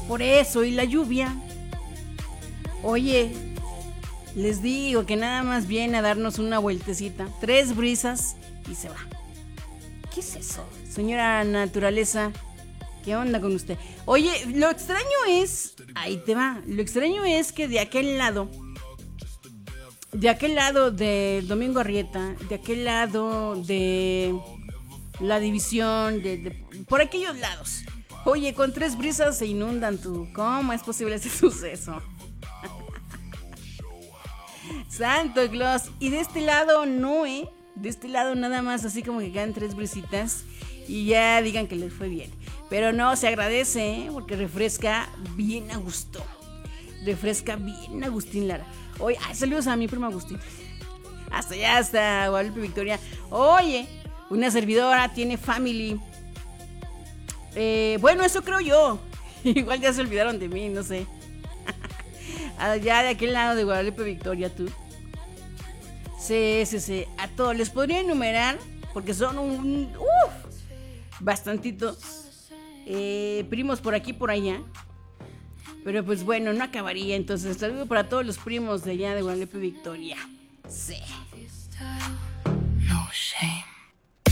Por eso, y la lluvia. Oye, les digo que nada más viene a darnos una vueltecita. 3 brisas y se va. ¿Qué es eso? Señora naturaleza, ¿qué onda con usted? Oye, lo extraño es... Ahí te va. Lo extraño es que de aquel lado de Domingo Arrieta, de aquel lado de la división, por aquellos lados. Oye, con 3 brisas se inundan tú. ¿Cómo es posible ese suceso? Santo Claus. Y de este lado no, ¿eh? De este lado nada más así como que quedan 3 brisitas y ya digan que les fue bien. Pero no, se agradece, ¿eh? Porque refresca bien a gusto. Refresca bien Agustín Lara. Oye, saludos a mi primo Agustín. Hasta allá, hasta Guadalupe Victoria. Oye, una servidora tiene family. Bueno, eso creo yo. Igual ya se olvidaron de mí, no sé. Allá de aquel lado de Guadalupe Victoria, tú. Sí. A todos les podría enumerar, porque son bastantito. Primos por aquí, por allá. Pero pues bueno, no acabaría. Entonces, saludo para todos los primos de allá de Guadalupe Victoria. Sí. No shame.